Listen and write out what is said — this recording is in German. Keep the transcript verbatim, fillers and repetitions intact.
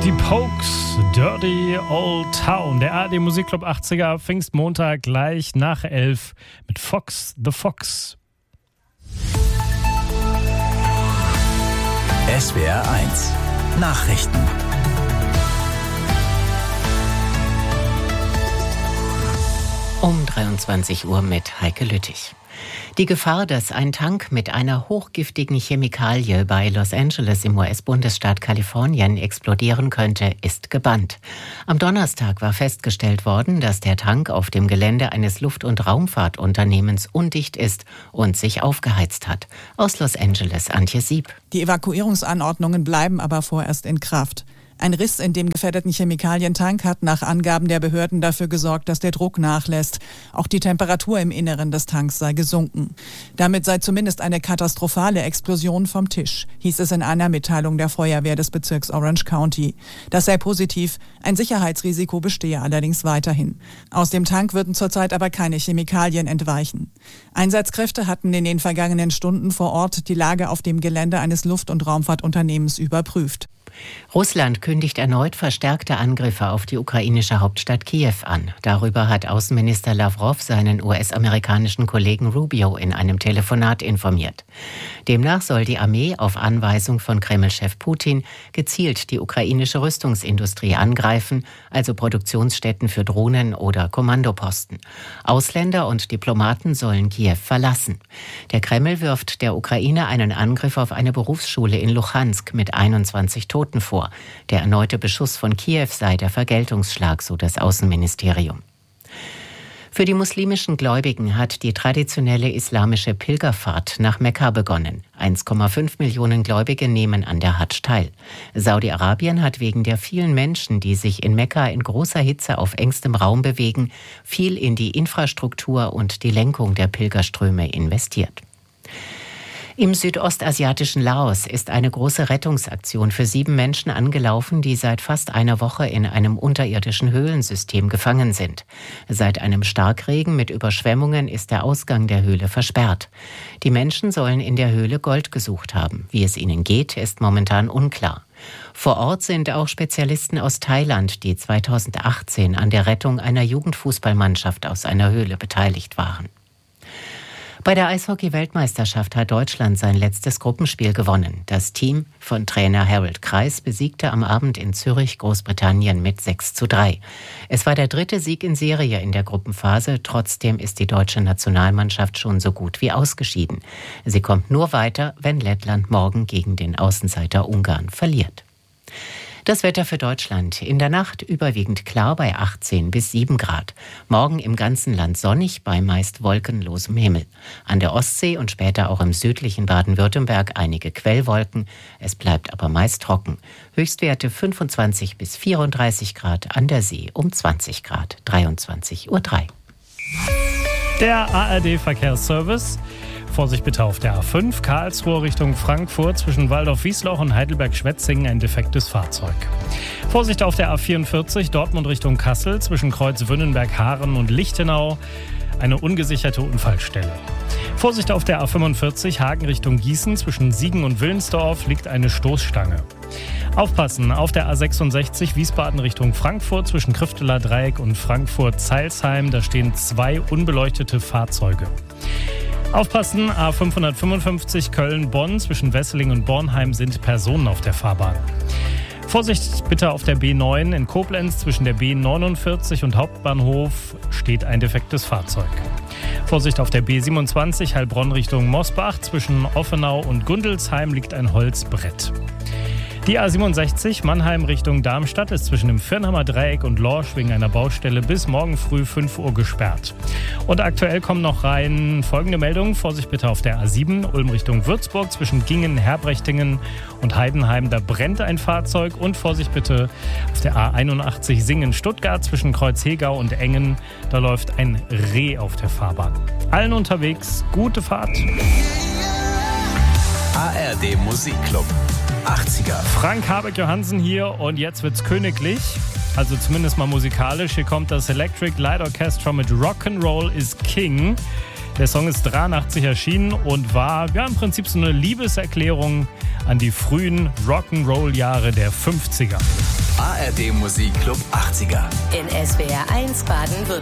Die Pokes, Dirty Old Town. Der A R D Musikclub achtziger, Pfingstmontag gleich nach elf mit Fox the Fox. S W R eins Nachrichten. Um dreiundzwanzig Uhr mit Heike Lüttich. Die Gefahr, dass ein Tank mit einer hochgiftigen Chemikalie bei Los Angeles im U S-Bundesstaat Kalifornien explodieren könnte, ist gebannt. Am Donnerstag war festgestellt worden, dass der Tank auf dem Gelände eines Luft- und Raumfahrtunternehmens undicht ist und sich aufgeheizt hat. Aus Los Angeles, Antje Sieb. Die Evakuierungsanordnungen bleiben aber vorerst in Kraft. Ein Riss in dem gefährdeten Chemikalientank hat nach Angaben der Behörden dafür gesorgt, dass der Druck nachlässt. Auch die Temperatur im Inneren des Tanks sei gesunken. Damit sei zumindest eine katastrophale Explosion vom Tisch, hieß es in einer Mitteilung der Feuerwehr des Bezirks Orange County. Das sei positiv, ein Sicherheitsrisiko bestehe allerdings weiterhin. Aus dem Tank würden zurzeit aber keine Chemikalien entweichen. Einsatzkräfte hatten in den vergangenen Stunden vor Ort die Lage auf dem Gelände eines Luft- und Raumfahrtunternehmens überprüft. Russland kündigt erneut verstärkte Angriffe auf die ukrainische Hauptstadt Kiew an. Darüber hat Außenminister Lavrov seinen U S-amerikanischen Kollegen Rubio in einem Telefonat informiert. Demnach soll die Armee auf Anweisung von Kreml-Chef Putin gezielt die ukrainische Rüstungsindustrie angreifen, also Produktionsstätten für Drohnen oder Kommandoposten. Ausländer und Diplomaten sollen Kiew verlassen. Der Kreml wirft der Ukraine einen Angriff auf eine Berufsschule in Luhansk mit einundzwanzig Toten vor. Der erneute Beschuss von Kiew sei der Vergeltungsschlag, so das Außenministerium. Für die muslimischen Gläubigen hat die traditionelle islamische Pilgerfahrt nach Mekka begonnen. eins Komma fünf Millionen Gläubige nehmen an der Hadsch teil. Saudi-Arabien hat wegen der vielen Menschen, die sich in Mekka in großer Hitze auf engstem Raum bewegen, viel in die Infrastruktur und die Lenkung der Pilgerströme investiert. Im südostasiatischen Laos ist eine große Rettungsaktion für sieben Menschen angelaufen, die seit fast einer Woche in einem unterirdischen Höhlensystem gefangen sind. Seit einem Starkregen mit Überschwemmungen ist der Ausgang der Höhle versperrt. Die Menschen sollen in der Höhle Gold gesucht haben. Wie es ihnen geht, ist momentan unklar. Vor Ort sind auch Spezialisten aus Thailand, die zweitausendachtzehn an der Rettung einer Jugendfußballmannschaft aus einer Höhle beteiligt waren. Bei der Eishockey-Weltmeisterschaft hat Deutschland sein letztes Gruppenspiel gewonnen. Das Team von Trainer Harold Kreis besiegte am Abend in Zürich Großbritannien mit sechs zu drei. Es war der dritte Sieg in Serie in der Gruppenphase. Trotzdem ist die deutsche Nationalmannschaft schon so gut wie ausgeschieden. Sie kommt nur weiter, wenn Lettland morgen gegen den Außenseiter Ungarn verliert. Das Wetter für Deutschland. In der Nacht überwiegend klar bei achtzehn bis sieben Grad. Morgen im ganzen Land sonnig bei meist wolkenlosem Himmel. An der Ostsee und später auch im südlichen Baden-Württemberg einige Quellwolken. Es bleibt aber meist trocken. Höchstwerte fünfundzwanzig bis vierunddreißig Grad, an der See um zwanzig Grad. dreiundzwanzig Uhr drei. Der A R D-Verkehrsservice. Vorsicht bitte auf der A fünf, Karlsruhe Richtung Frankfurt, zwischen Waldorf-Wiesloch und Heidelberg-Schwetzingen ein defektes Fahrzeug. Vorsicht auf der A vierundvierzig, Dortmund Richtung Kassel, zwischen Kreuzwünnenberg, Haaren und Lichtenau, eine ungesicherte Unfallstelle. Vorsicht auf der A fünfundvierzig, Hagen Richtung Gießen, zwischen Siegen und Willensdorf liegt eine Stoßstange. Aufpassen auf der A sechsundsechzig, Wiesbaden Richtung Frankfurt, zwischen Krifteler Dreieck und Frankfurt-Zeilsheim, da stehen zwei unbeleuchtete Fahrzeuge. Aufpassen, A fünfhundertfünfundfünfzig Köln-Bonn, zwischen Wesseling und Bornheim sind Personen auf der Fahrbahn. Vorsicht bitte auf der B neun in Koblenz, zwischen der B neunundvierzig und Hauptbahnhof steht ein defektes Fahrzeug. Vorsicht auf der B siebenundzwanzig Heilbronn Richtung Mosbach, zwischen Offenau und Gundelsheim liegt ein Holzbrett. Die A siebenundsechzig Mannheim Richtung Darmstadt ist zwischen dem Firnhammer Dreieck und Lorsch wegen einer Baustelle bis morgen früh fünf Uhr gesperrt. Und aktuell kommen noch rein folgende Meldungen. Vorsicht bitte auf der A sieben Ulm Richtung Würzburg, zwischen Gingen, Herbrechtingen und Heidenheim. Da brennt ein Fahrzeug. Und Vorsicht bitte auf der A einundachtzig Singen-Stuttgart, zwischen Kreuzhegau und Engen. Da läuft ein Reh auf der Fahrbahn. Allen unterwegs gute Fahrt. A R D Musikclub achtziger. Frank Habeck-Johansen hier und jetzt wird's königlich. Also zumindest mal musikalisch. Hier kommt das Electric Light Orchestra mit Rock'n'Roll is King. Der Song ist dreiundachtzig erschienen und war ja im Prinzip so eine Liebeserklärung an die frühen Rock'n'Roll-Jahre der fünfziger. A R D Musikclub achtziger. In S W R eins Baden-Württemberg.